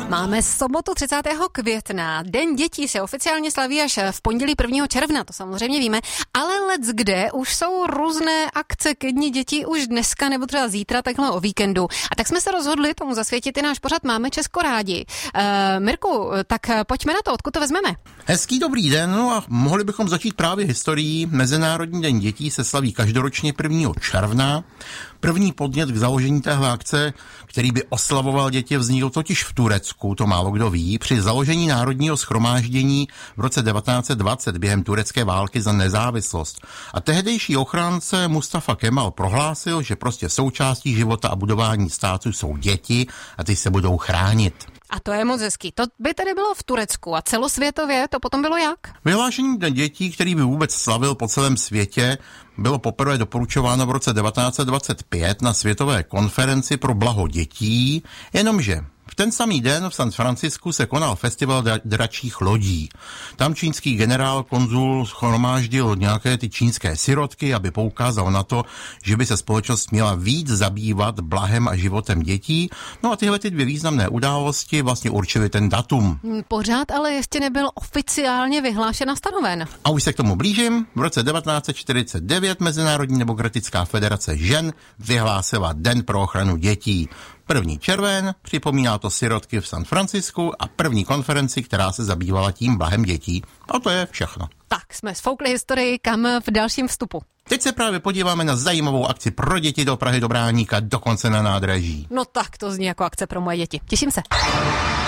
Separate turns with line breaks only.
Máme sobotu 30. května. Den dětí se oficiálně slaví až v pondělí 1. června, to samozřejmě víme, ale leckde už jsou různé akce ke dni dětí už dneska nebo třeba zítra, takhle o víkendu. A tak jsme se rozhodli tomu zasvětit i náš pořad Máme Česko rádi. Mirku, tak pojďme na to, odkud to vezmeme?
Hezký dobrý den, no a mohli bychom začít právě historií. Mezinárodní den dětí se slaví každoročně 1. června. První podnět k založení téhle akce, který by oslavoval děti, vznikl totiž v Turecku, to málo kdo ví, při založení Národního shromáždění v roce 1920 během turecké války za nezávislost. A tehdejší ochránce Mustafa Kemal prohlásil, že prostě součástí života a budování státu jsou děti a ty se budou chránit.
A to je moc hezký. To by tedy bylo v Turecku a celosvětově to potom bylo jak?
Vyhlášení den dětí, který by vůbec slavil po celém světě, bylo poprvé doporučováno v roce 1925 na Světové konferenci pro blaho dětí, jenomže v ten samý den v San Francisku se konal festival dračích lodí. Tam čínský generál konzul shromáždil nějaké ty čínské sirotky, aby poukázal na to, že by se společnost měla víc zabývat blahem a životem dětí. No a tyhle ty dvě významné události vlastně určily ten datum.
Pořád ale ještě nebyl oficiálně vyhlášen a stanoven.
A už se k tomu blížím. V roce 1949 Mezinárodní demokratická federace žen vyhlásila Den pro ochranu dětí. 1. červen, připomíná to sirotky v San Francisku a první konferenci, která se zabývala tím blahem dětí. A to je všechno.
Tak, jsme sfoukli historii, kam v dalším vstupu.
Teď se právě podíváme na zajímavou akci pro děti do Prahy do Bráníka, dokonce na nádraží.
No tak, to zní jako akce pro moje děti. Těším se.